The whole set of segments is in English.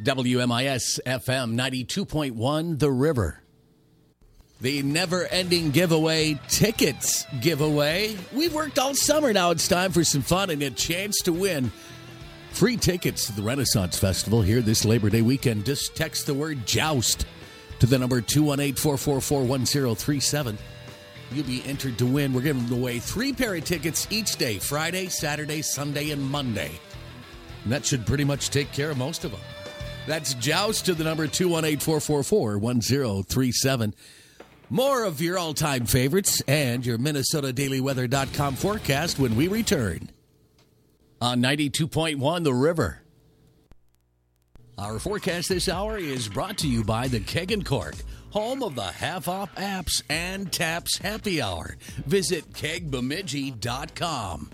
WMIS FM 92.1 The River. The never-ending giveaway tickets giveaway. We've worked all summer. Now it's time for some fun and a chance to win free tickets to the Renaissance Festival here this Labor Day weekend. Just text the word JOUST to the number 218-444-1037. You'll be entered to win. We're giving away 3 pair of tickets each day, Friday, Saturday, Sunday, and Monday. And that should pretty much take care of most of them. That's JOUST to the number 218-444-1037. More of your all-time favorites and your MinnesotaDailyWeather.com forecast when we return on 92.1 The River. Our forecast this hour is brought to you by the Keg and Cork, home of the half-off apps and taps happy hour. Visit kegbemidji.com.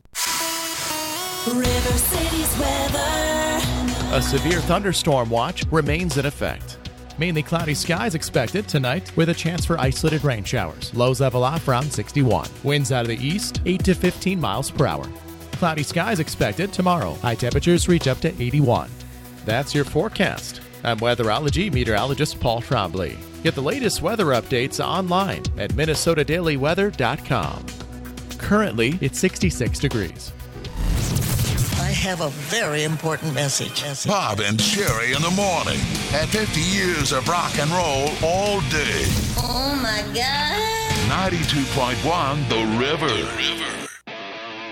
River City's weather. A severe thunderstorm watch remains in effect. Mainly cloudy skies expected tonight with a chance for isolated rain showers. Lows level off around 61. Winds out of the east, 8 to 15 miles per hour. Cloudy skies expected tomorrow. High temperatures reach up to 81. That's your forecast. I'm weatherology meteorologist Paul Trombley. Get the latest weather updates online at MinnesotaDailyWeather.com. Currently, it's 66 degrees. I have a very important message. Bob and Sherry in the morning. At 50 years of rock and roll all day. Oh, my God. 92.1 The River.